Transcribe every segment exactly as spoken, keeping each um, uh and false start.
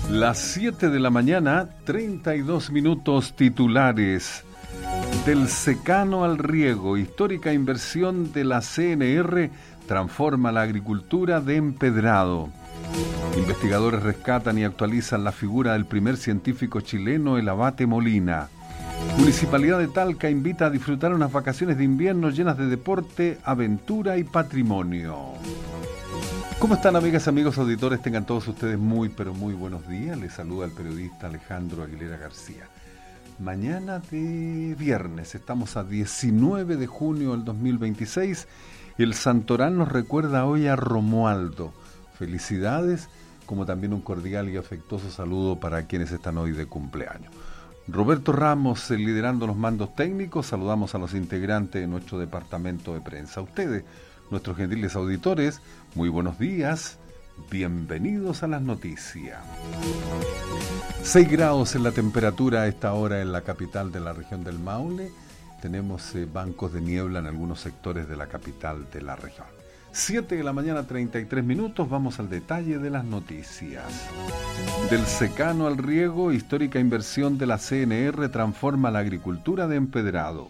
Las siete de la mañana, treinta y dos minutos. Titulares. Del secano al riego, histórica inversión de la C N R transforma la agricultura de empedrado. Investigadores rescatan y actualizan la figura del primer científico chileno, el Abate Molina. Municipalidad de Talca invita a disfrutar unas vacaciones de invierno llenas de deporte, aventura y patrimonio. ¿Cómo están, amigas y amigos auditores? Tengan todos ustedes muy, pero muy buenos días. Les saluda el periodista Alejandro Aguilera García. Mañana de viernes, estamos a diecinueve de junio del dos mil veintiséis. El Santoral nos recuerda hoy a Romualdo. Felicidades, como también un cordial y afectuoso saludo para quienes están hoy de cumpleaños. Roberto Ramos, liderando los mandos técnicos. Saludamos a los integrantes de nuestro departamento de prensa. A ustedes, nuestros gentiles auditores, muy buenos días, bienvenidos a las noticias. seis grados en la temperatura a esta hora en la capital de la región del Maule. Tenemos eh, bancos de niebla en algunos sectores de la capital de la región. siete de la mañana, treinta y tres minutos, vamos al detalle de las noticias. Del secano al riego, histórica inversión de la C N R transforma la agricultura de empedrado.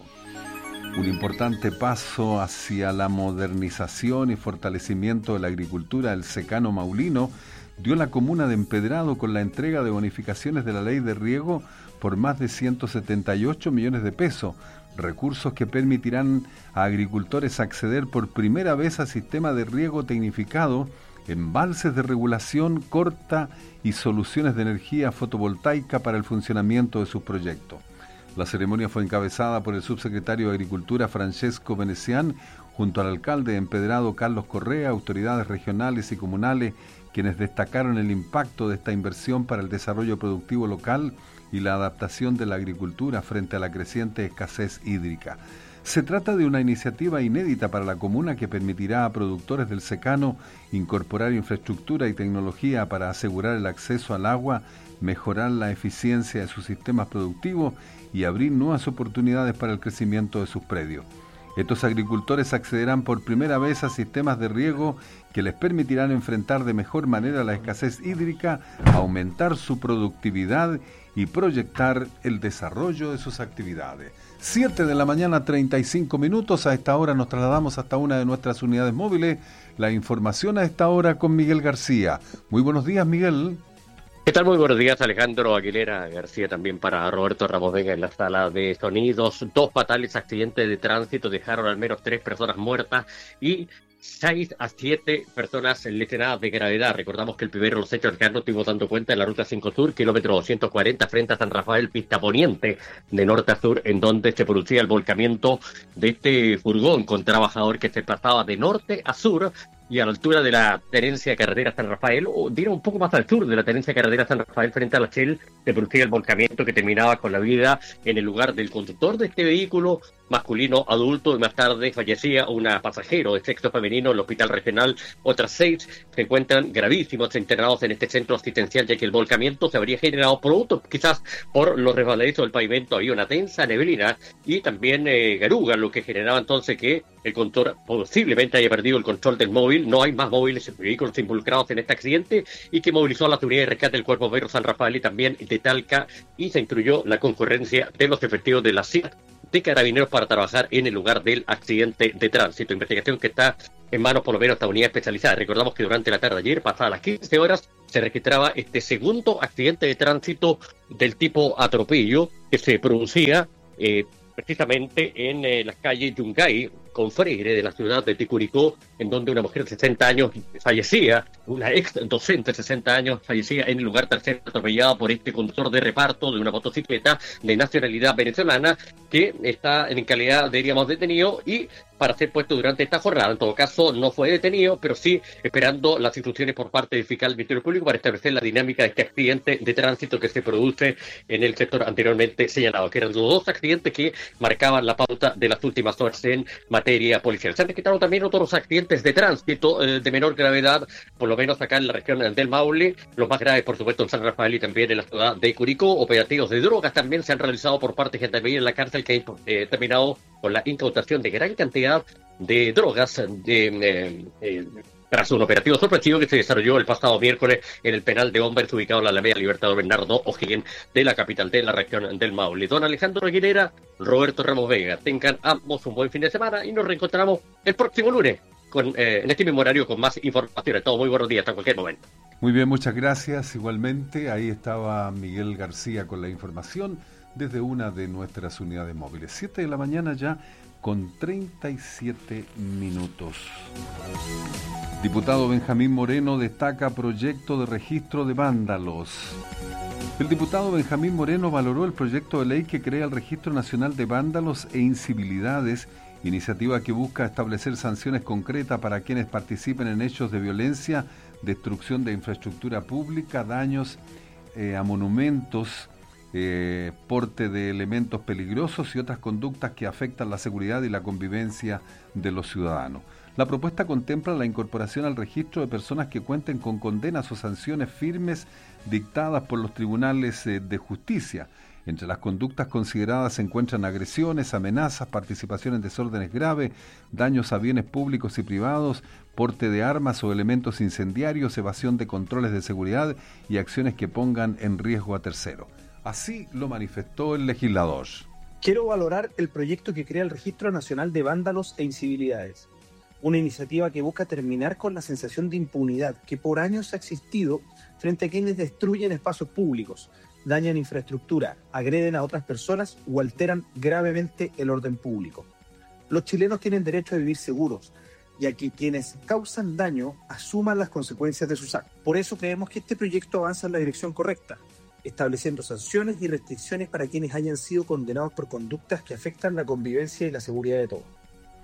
Un importante paso hacia la modernización y fortalecimiento de la agricultura del secano maulino dio la comuna de Empedrado con la entrega de bonificaciones de la ley de riego por más de ciento setenta y ocho millones de pesos, recursos que permitirán a agricultores acceder por primera vez a sistema de riego tecnificado, embalses de regulación corta y soluciones de energía fotovoltaica para el funcionamiento de sus proyectos. La ceremonia fue encabezada por el subsecretario de Agricultura Francesco Venecián, junto al alcalde de Empedrado Carlos Correa, autoridades regionales y comunales, quienes destacaron el impacto de esta inversión para el desarrollo productivo local y la adaptación de la agricultura frente a la creciente escasez hídrica. Se trata de una iniciativa inédita para la comuna que permitirá a productores del secano incorporar infraestructura y tecnología para asegurar el acceso al agua, mejorar la eficiencia de sus sistemas productivos y abrir nuevas oportunidades para el crecimiento de sus predios. Estos agricultores accederán por primera vez a sistemas de riego que les permitirán enfrentar de mejor manera la escasez hídrica, aumentar su productividad y proyectar el desarrollo de sus actividades. siete de la mañana, treinta y cinco minutos. A esta hora nos trasladamos hasta una de nuestras unidades móviles. La información a esta hora con Miguel García. Muy buenos días, Miguel. ¿Qué tal? Muy buenos días, Alejandro Aguilera García, también para Roberto Ramos Vega en la sala de sonidos. Dos fatales accidentes de tránsito dejaron al menos tres personas muertas y seis a siete personas lesionadas de gravedad. Recordamos que el primero de los hechos que nos estuvimos dando cuenta en la ruta cinco Sur, kilómetro doscientos cuarenta, frente a San Rafael, pista poniente, de norte a sur, en donde se producía el volcamiento de este furgón con trabajador que se pasaba de norte a sur, y a la altura de la tenencia carretera San Rafael, o diría un poco más al sur de la tenencia carretera San Rafael, frente a la Shell, se producía el volcamiento que terminaba con la vida en el lugar del conductor de este vehículo, masculino adulto, y más tarde fallecía una pasajero de sexo femenino en el hospital regional. Otras seis se encuentran gravísimos internados en este centro asistencial, ya que el volcamiento se habría generado producto quizás por los resbaladizos del pavimento. Había una densa neblina y también eh, garuga, lo que generaba entonces que el conductor posiblemente haya perdido el control del móvil. No hay más móviles vehículos involucrados en este accidente, y que movilizó a la unidades de rescate del Cuerpo Bombero San Rafael y también de Talca, y se incluyó la concurrencia de los efectivos de la C I A de Carabineros para trabajar en el lugar del accidente de tránsito. Investigación que está en manos por lo menos de esta unidad especializada. Recordamos que durante la tarde de ayer, pasadas las quince horas, se registraba este segundo accidente de tránsito del tipo atropello que se producía eh, precisamente en eh, las calles Yungay con Freire de la ciudad de Ticuricó, en donde una mujer de sesenta años fallecía, una ex docente de sesenta años fallecía en el lugar tras ser atropellada por este conductor de reparto de una motocicleta de nacionalidad venezolana que está en calidad, diríamos, detenido y para ser puesto durante esta jornada. En todo caso, no fue detenido, pero sí esperando las instrucciones por parte del fiscal del Ministerio Público para establecer la dinámica de este accidente de tránsito que se produce en el sector anteriormente señalado, que eran los dos accidentes que marcaban la pauta de las últimas horas en materia policial. Se han registrado también otros accidentes de tránsito eh, de menor gravedad, por lo menos acá en la región del Maule, los más graves, por supuesto, en San Rafael y también en la ciudad de Curicó. Operativos de drogas también se han realizado por parte de Gendarmería en la cárcel, que ha eh, terminado con la incautación de gran cantidad de drogas, de eh, eh, Tras un operativo sorpresivo que se desarrolló el pasado miércoles en el penal de hombres ubicado en la Alameda Libertador Bernardo O'Higgins de la capital de la región del Maule. Don Alejandro Aguilera, Roberto Ramos Vega, tengan ambos un buen fin de semana y nos reencontramos el próximo lunes con, eh, en este mismo horario con más informaciones. Todo muy buenos días hasta cualquier momento. Muy bien, muchas gracias. Igualmente, ahí estaba Miguel García con la información desde una de nuestras unidades móviles. siete de la mañana ya con treinta y siete minutos. Diputado Benjamín Moreno destaca proyecto de registro de vándalos. El diputado Benjamín Moreno valoró el proyecto de ley que crea el Registro Nacional de Vándalos e Incivilidades, iniciativa que busca establecer sanciones concretas para quienes participen en hechos de violencia, destrucción de infraestructura pública, daños eh, a monumentos, eh, porte de elementos peligrosos y otras conductas que afectan la seguridad y la convivencia de los ciudadanos. La propuesta contempla la incorporación al registro de personas que cuenten con condenas o sanciones firmes dictadas por los tribunales eh, de justicia. Entre las conductas consideradas se encuentran agresiones, amenazas, participación en desórdenes graves, daños a bienes públicos y privados, porte de armas o elementos incendiarios, evasión de controles de seguridad y acciones que pongan en riesgo a terceros. Así lo manifestó el legislador. Quiero valorar el proyecto que crea el Registro Nacional de Vándalos e Incivilidades, una iniciativa que busca terminar con la sensación de impunidad que por años ha existido frente a quienes destruyen espacios públicos, dañan infraestructura, agreden a otras personas o alteran gravemente el orden público. Los chilenos tienen derecho a vivir seguros, ya que quienes causan daño asuman las consecuencias de sus actos. Por eso creemos que este proyecto avanza en la dirección correcta, estableciendo sanciones y restricciones para quienes hayan sido condenados por conductas que afectan la convivencia y la seguridad de todos.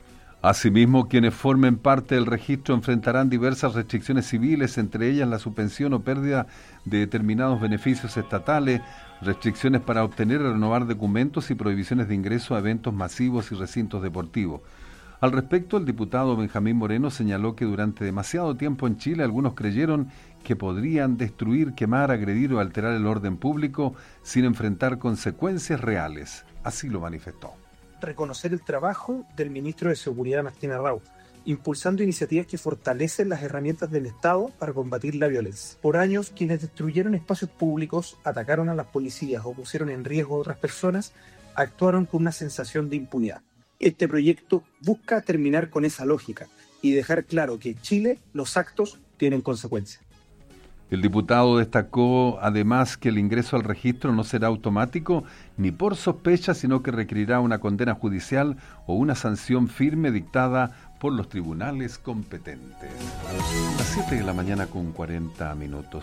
Asimismo, quienes formen parte del registro enfrentarán diversas restricciones civiles, entre ellas la suspensión o pérdida de determinados beneficios estatales, restricciones para obtener y renovar documentos y prohibiciones de ingreso a eventos masivos y recintos deportivos. Al respecto, el diputado Benjamín Moreno señaló que durante demasiado tiempo en Chile algunos creyeron que podrían destruir, quemar, agredir o alterar el orden público sin enfrentar consecuencias reales. Así lo manifestó. Reconocer el trabajo del ministro de Seguridad, Martín Arrau, impulsando iniciativas que fortalecen las herramientas del Estado para combatir la violencia. Por años, quienes destruyeron espacios públicos, atacaron a las policías o pusieron en riesgo a otras personas, actuaron con una sensación de impunidad. Este proyecto busca terminar con esa lógica y dejar claro que en Chile los actos tienen consecuencias. El diputado destacó además que el ingreso al registro no será automático ni por sospecha, sino que requerirá una condena judicial o una sanción firme dictada por los tribunales competentes. A las siete de la mañana con cuarenta minutos.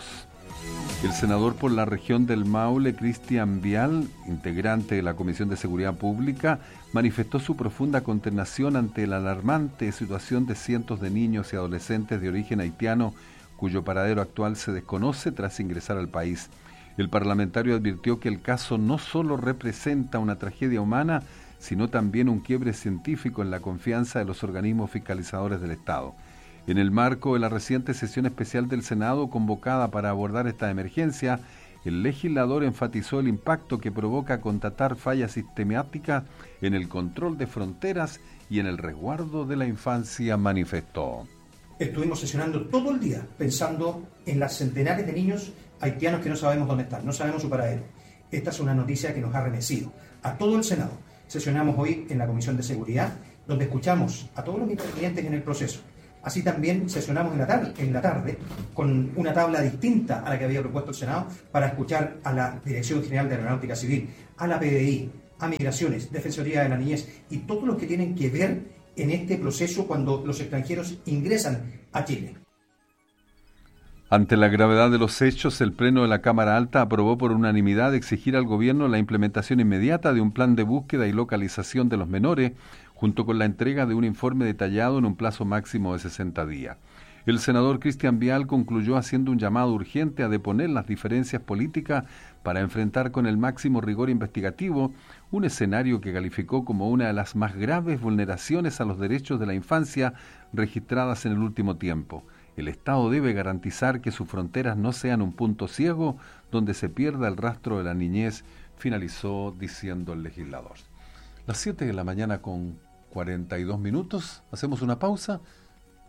El senador por la región del Maule, Cristian Vial, integrante de la Comisión de Seguridad Pública, manifestó su profunda consternación ante la alarmante situación de cientos de niños y adolescentes de origen haitiano cuyo paradero actual se desconoce tras ingresar al país. El parlamentario advirtió que el caso no solo representa una tragedia humana, sino también un quiebre científico en la confianza de los organismos fiscalizadores del Estado. En el marco de la reciente sesión especial del Senado convocada para abordar esta emergencia, el legislador enfatizó el impacto que provoca constatar fallas sistemáticas en el control de fronteras y en el resguardo de la infancia, manifestó. Estuvimos sesionando todo el día pensando en las centenares de niños haitianos que no sabemos dónde están, no sabemos su paradero. Esta es una noticia que nos ha remecido a todo el Senado. Sesionamos hoy en la Comisión de Seguridad, donde escuchamos a todos los intervinientes en el proceso. Así también sesionamos en la tarde, en la tarde con una tabla distinta a la que había propuesto el Senado para escuchar a la Dirección General de Aeronáutica Civil, a la P D I, a Migraciones, Defensoría de la Niñez y todos los que tienen que ver en este proceso cuando los extranjeros ingresan a Chile. Ante la gravedad de los hechos, el Pleno de la Cámara Alta aprobó por unanimidad exigir al Gobierno la implementación inmediata de un plan de búsqueda y localización de los menores, junto con la entrega de un informe detallado en un plazo máximo de sesenta días. El senador Cristian Vial concluyó haciendo un llamado urgente a deponer las diferencias políticas para enfrentar con el máximo rigor investigativo un escenario que calificó como una de las más graves vulneraciones a los derechos de la infancia registradas en el último tiempo. El Estado debe garantizar que sus fronteras no sean un punto ciego donde se pierda el rastro de la niñez, finalizó diciendo el legislador. Las siete de la mañana con cuarenta y dos minutos, hacemos una pausa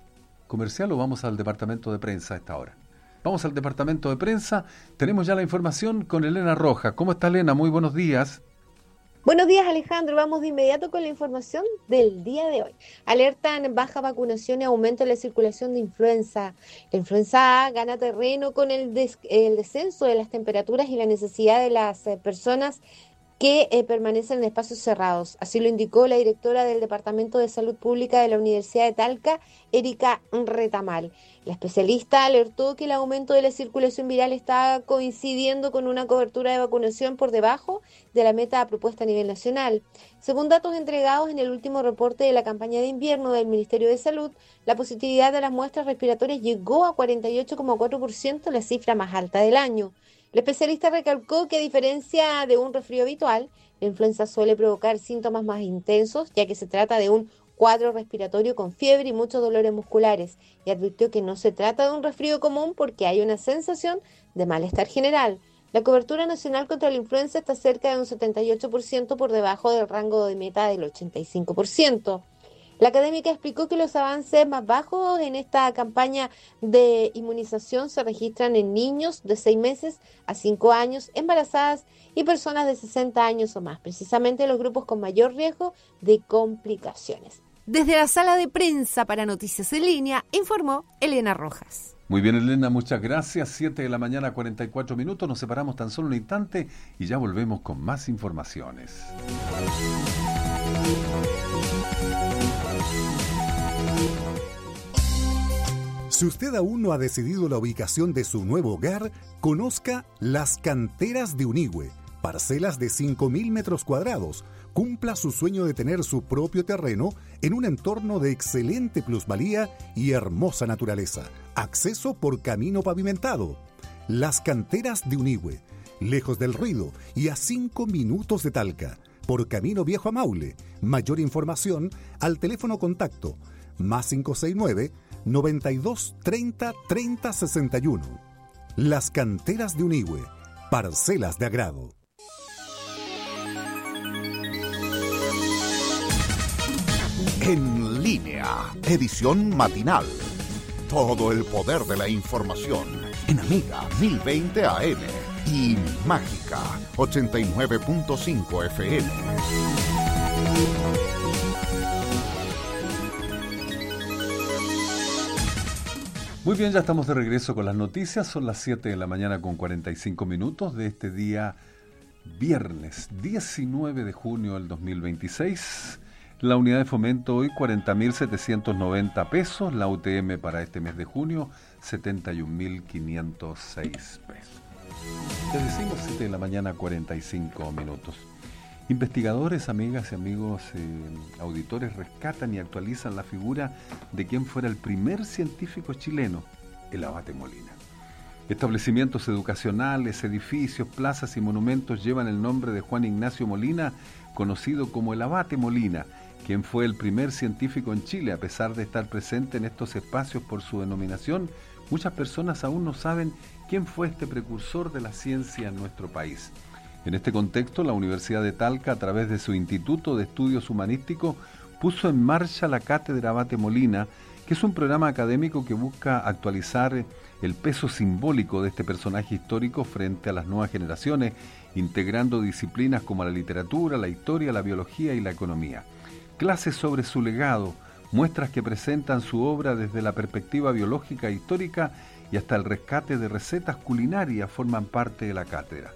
comercial o vamos al departamento de prensa a esta hora? Vamos al departamento de prensa. Tenemos ya la información con Elena Rojas. ¿Cómo está, Elena? Muy buenos días. Buenos días, Alejandro. Vamos de inmediato con la información del día de hoy. Alertan baja vacunación y aumento en la circulación de influenza. La influenza A gana terreno con el, des- el descenso de las temperaturas y la necesidad de las eh, personas que eh, permanecen en espacios cerrados. Así lo indicó la directora del Departamento de Salud Pública de la Universidad de Talca, Erika Retamal. La especialista alertó que el aumento de la circulación viral está coincidiendo con una cobertura de vacunación por debajo de la meta propuesta a nivel nacional. Según datos entregados en el último reporte de la campaña de invierno del Ministerio de Salud, la positividad de las muestras respiratorias llegó a cuarenta y ocho coma cuatro por ciento, la cifra más alta del año. El especialista recalcó que a diferencia de un resfrío habitual, la influenza suele provocar síntomas más intensos, ya que se trata de un cuadro respiratorio con fiebre y muchos dolores musculares, y advirtió que no se trata de un resfrío común porque hay una sensación de malestar general. La cobertura nacional contra la influenza está cerca de un setenta y ocho por ciento por debajo del rango de meta del ochenta y cinco por ciento. La académica explicó que los avances más bajos en esta campaña de inmunización se registran en niños de seis meses a cinco años, embarazadas y personas de sesenta años o más, precisamente los grupos con mayor riesgo de complicaciones. Desde la sala de prensa para Noticias en Línea, informó Elena Rojas. Muy bien, Elena, muchas gracias. siete de la mañana, cuarenta y cuatro minutos. Nos separamos tan solo un instante y ya volvemos con más informaciones. Si usted aún no ha decidido la ubicación de su nuevo hogar, conozca Las Canteras de Unigüe, parcelas de cinco mil metros cuadrados. Cumpla su sueño de tener su propio terreno en un entorno de excelente plusvalía y hermosa naturaleza. Acceso por camino pavimentado. Las Canteras de Unigüe, lejos del ruido y a cinco minutos de Talca, por camino viejo a Maule. Mayor información al teléfono contacto más cinco seis nueve, noventa y dos, treinta, treinta, sesenta y uno. Las Canteras de Unigüe, parcelas de agrado. En línea, edición matinal. Todo el poder de la información en Amiga mil veinte A M y Mágica ochenta y nueve punto cinco F M. Muy bien, ya estamos de regreso con las noticias. Son las siete de la mañana con cuarenta y cinco minutos de este día viernes diecinueve de junio del dos mil veintiséis. La unidad de fomento hoy cuarenta mil setecientos noventa pesos. La U T M para este mes de junio setenta y un mil quinientos seis pesos. Les decimos siete de la mañana cuarenta y cinco minutos. Investigadores, amigas y amigos eh, auditores, rescatan y actualizan la figura de quien fuera el primer científico chileno, el Abate Molina. Establecimientos educacionales, edificios, plazas y monumentos llevan el nombre de Juan Ignacio Molina, conocido como el Abate Molina, quien fue el primer científico en Chile. A pesar de estar presente en estos espacios por su denominación, muchas personas aún no saben quién fue este precursor de la ciencia en nuestro país. En este contexto, la Universidad de Talca, a través de su Instituto de Estudios Humanísticos, puso en marcha la Cátedra Abate Molina, que es un programa académico que busca actualizar el peso simbólico de este personaje histórico frente a las nuevas generaciones, integrando disciplinas como la literatura, la historia, la biología y la economía. Clases sobre su legado, muestras que presentan su obra desde la perspectiva biológica e histórica y hasta el rescate de recetas culinarias forman parte de la cátedra.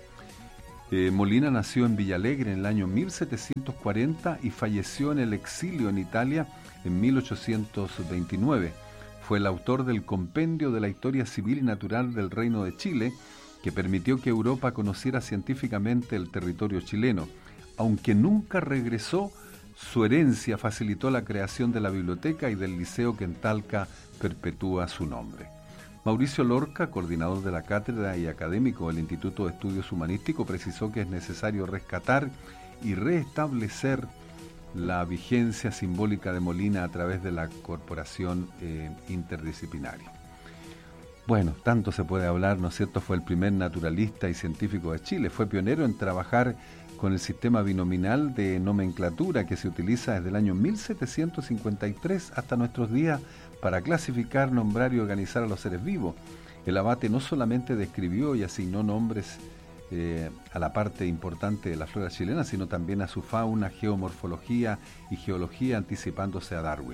Eh, Molina nació en Villalegre en el año mil setecientos cuarenta y falleció en el exilio en Italia en mil ochocientos veintinueve. Fue el autor del Compendio de la Historia Civil y Natural del Reino de Chile, que permitió que Europa conociera científicamente el territorio chileno. Aunque nunca regresó, su herencia facilitó la creación de la biblioteca y del liceo que en Talca perpetúa su nombre. Mauricio Lorca, coordinador de la cátedra y académico del Instituto de Estudios Humanísticos, precisó que es necesario rescatar y restablecer la vigencia simbólica de Molina a través de la corporación eh, interdisciplinaria. Bueno, tanto se puede hablar, ¿no es cierto? Fue el primer naturalista y científico de Chile, fue pionero en trabajar con el sistema binominal de nomenclatura que se utiliza desde el año mil setecientos cincuenta y tres hasta nuestros días para clasificar, nombrar y organizar a los seres vivos. El abate no solamente describió y asignó nombres eh, a la parte importante de la flora chilena, sino también a su fauna, geomorfología y geología, anticipándose a Darwin.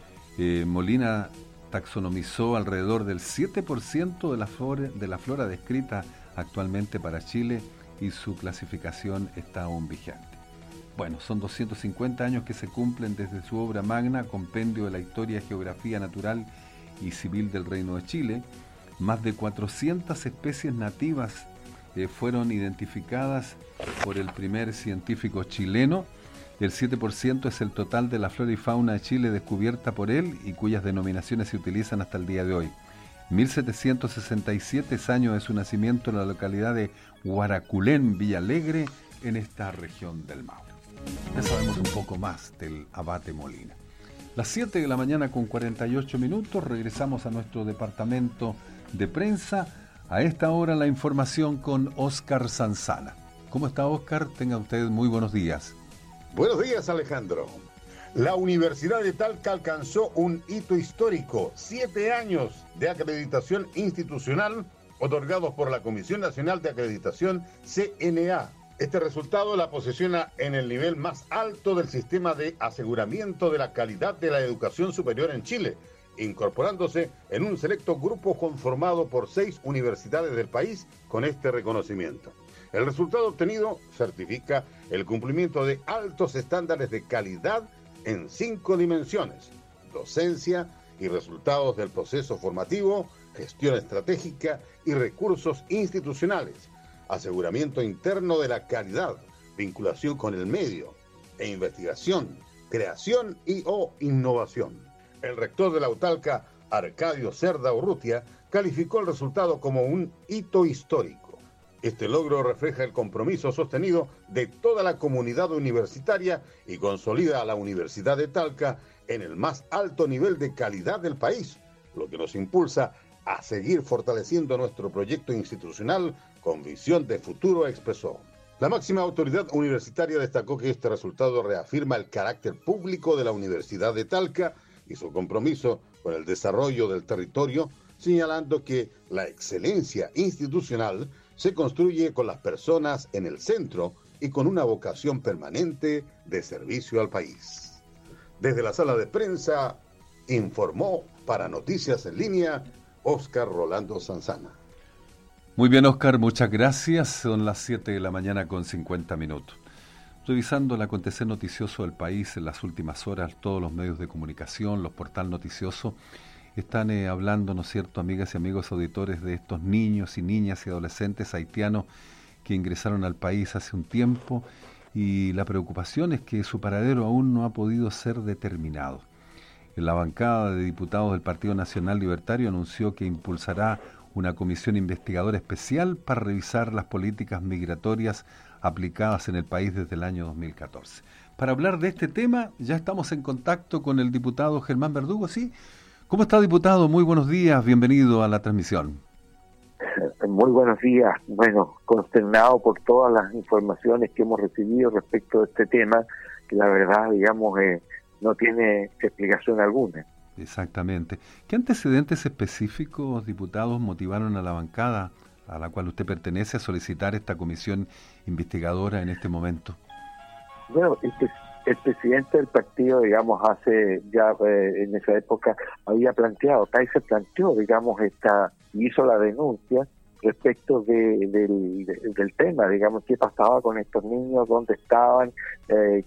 Eh, Molina taxonomizó alrededor del siete por ciento de la flora, de la flora descrita actualmente para Chile, y su clasificación está aún vigente. Bueno, son doscientos cincuenta años que se cumplen desde su obra magna, Compendio de la Historia, Geografía Natural y Civil del Reino de Chile. Más de cuatrocientas especies nativas eh, fueron identificadas por el primer científico chileno. El siete por ciento es el total de la flora y fauna de Chile descubierta por él y cuyas denominaciones se utilizan hasta el día de hoy. mil setecientos sesenta y siete es año de su nacimiento en la localidad de Guaraculén, Villalegre, en esta región del Maule. Ya sabemos un poco más del abate Molina. Las siete de la mañana con cuarenta y ocho minutos, regresamos a nuestro departamento de prensa. A esta hora la información con Óscar Sanzana. ¿Cómo está, Óscar? Tenga usted muy buenos días. Buenos días, Alejandro. La Universidad de Talca alcanzó un hito histórico, siete años de acreditación institucional otorgados por la Comisión Nacional de Acreditación, C N A. Este resultado la posiciona en el nivel más alto del sistema de aseguramiento de la calidad de la educación superior en Chile, incorporándose en un selecto grupo conformado por seis universidades del país con este reconocimiento. El resultado obtenido certifica el cumplimiento de altos estándares de calidad en cinco dimensiones: docencia y resultados del proceso formativo, gestión estratégica y recursos institucionales, aseguramiento interno de la calidad, vinculación con el medio e investigación, creación y o innovación. El rector de la UTALCA, Arcadio Cerda Urrutia, calificó el resultado como un hito histórico. Este logro refleja el compromiso sostenido de toda la comunidad universitaria y consolida a la Universidad de Talca en el más alto nivel de calidad del país, lo que nos impulsa a seguir fortaleciendo nuestro proyecto institucional con visión de futuro, expresó. La máxima autoridad universitaria destacó que este resultado reafirma el carácter público de la Universidad de Talca y su compromiso con el desarrollo del territorio, señalando que la excelencia institucional se construye con las personas en el centro y con una vocación permanente de servicio al país. Desde la sala de prensa, informó para Noticias en Línea, Óscar Rolando Sanzana. Muy bien, Óscar, muchas gracias. Son las siete de la mañana con cincuenta minutos. Revisando el acontecer noticioso del país en las últimas horas, todos los medios de comunicación, los portales noticiosos, están eh, hablando, ¿no es cierto, amigas y amigos auditores, de estos niños y niñas y adolescentes haitianos que ingresaron al país hace un tiempo, y la preocupación es que su paradero aún no ha podido ser determinado. La bancada de diputados del Partido Nacional Libertario anunció que impulsará una comisión investigadora especial para revisar las políticas migratorias aplicadas en el país desde el año dos mil catorce. Para hablar de este tema, ya estamos en contacto con el diputado Germán Verdugo, ¿sí? ¿Cómo está, diputado? Muy buenos días, bienvenido a la transmisión. Muy buenos días. Bueno, consternado por todas las informaciones que hemos recibido respecto de este tema, que la verdad, digamos, eh, no tiene explicación alguna. Exactamente. ¿Qué antecedentes específicos, diputados, motivaron a la bancada a la cual usted pertenece a solicitar esta comisión investigadora en este momento? Bueno, este el presidente del partido, digamos, hace ya eh, en esa época había planteado, Kaiser planteó, digamos, esta hizo la denuncia respecto de, del, de, del tema, digamos, qué pasaba con estos niños, dónde estaban, eh,